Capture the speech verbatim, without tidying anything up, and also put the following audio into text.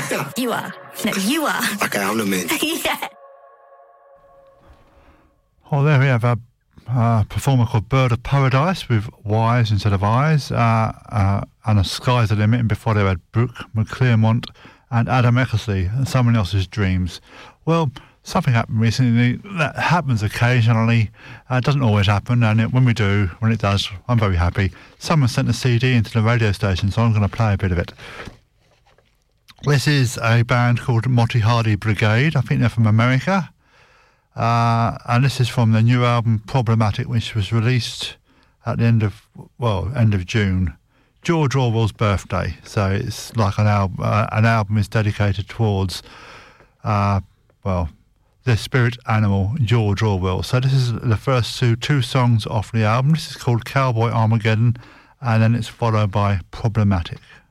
actor. You are. No, you are. Okay, I'm the man. Yeah. Oh, there we have a uh, performer called Bird of Paradise with Y's instead of I's, uh, uh, and A Sky's the Limit, and before they had Brooke McCliermont and Adam Eckersley and Someone Else's Dreams. Well, something happened recently that happens occasionally. Uh, it doesn't always happen, and it, when we do, when it does, I'm very happy. Someone sent a C D into the radio station, so I'm going to play a bit of it. This is a band called Monty Hardy Brigade. I think they're from America. Uh, and this is from the new album Problematic, which was released at the end of, well, end of June. George Orwell's birthday. So it's like an, al- uh, an album is dedicated towards, uh, well, the spirit animal George Orwell. So this is the first two, two songs off the album. This is called Cowboy Armageddon, and then it's followed by Problematic.